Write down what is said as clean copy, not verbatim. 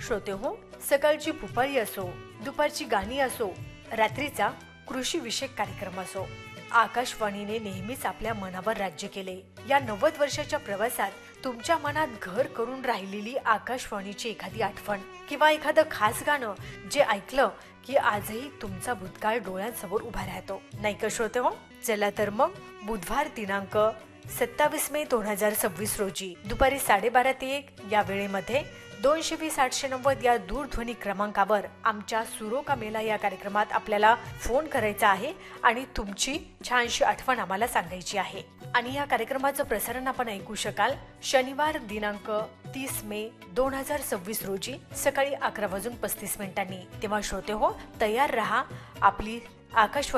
श्रोते हो, सकाळची भुपाळी असो, दुपारची गाणी असो, रात्रीचा कृषी विषयक कार्यक्रम असो, आकाशवाणीने नेहमीच आपल्या मनावर राज्य केले. या 90 वर्षाच्या प्रवासात तुमच्या मनात घर करून राहिलेली आकाशवाणीची एखादी आठवण किंवा एखादं खास गाणं जे ऐकलं की आजही तुमचा भूतकाळ डोळ्यांसमोर उभा राहतो, नाही का श्रोते हो? चला तर मग बुधवार दिनांक 27 मे 2026 रोजी दुपारी 12:30 ते 1 या वेळेमध्ये 220-890 या दूरध्वनी क्रमांकावर आमच्या सुरोका मेला या कार्यक्रमात आपल्याला फोन करायचा आहे आणि तुमची छानशी आठवण आम्हाला सांगायची आहे. आणि या कार्यक्रमाचं प्रसारण आपण ऐकू शकाल शनिवार दिनांक 30 मे 2026 रोजी सकाळी 11:35 तेव्हा श्रोते हो, तयार रहा. आपली आकाशवाणी